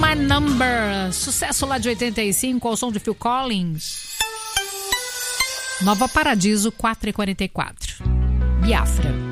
My Number, sucesso lá de 85, ao som de Phil Collins. Nova Paradiso, 4h44. Biafra.